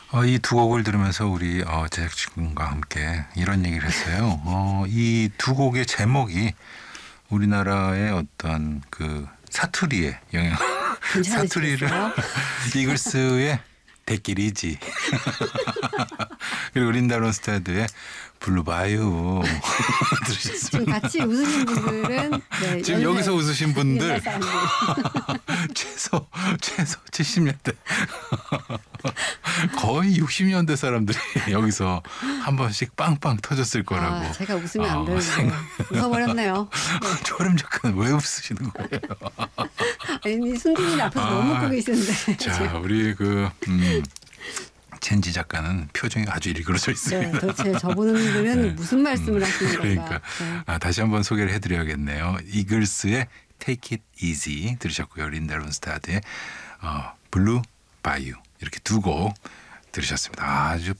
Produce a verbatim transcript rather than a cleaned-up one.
어, 이 두 곡을 들으면서 우리 어, 제작진과 함께 이런 얘기를 했어요. 어, 이 두 곡의 제목이 우리나라의 어떤 그 사투리의 영향, 사투리를 괜찮으시겠어요? 이글스의 대길이지. 그리고 린다 론스타드의 블루바유 지금 들으셨습니다. 같이 웃으신 분들은 네, 지금 연세, 여기서 웃으신 분들 옛날 사람들. 최소 최소 칠십 년대 거의 육십 년대 사람들이 여기서 한 번씩 빵빵 터졌을 거라고. 아, 제가 웃으면 어, 안 되는데 생각- 웃어버렸네요. 저름 작가는 왜 웃으시는 거예요? 아니 순둥이 앞에서 아, 못 먹고 계시는데. 자, 우리 그 음, 젠지 작가는 표정이 아주 일그러져 네, 있습니다. 도대체 저분들은 네. 무슨 말씀을 하시는 그러니까 건가. 네. 아, 다시 한번 소개를 해드려야겠네요. 이글스의 Take It Easy 들으셨고요. 린다 론스타드의 어, 블루 바이유 이렇게 두 곡 들으셨습니다. 아주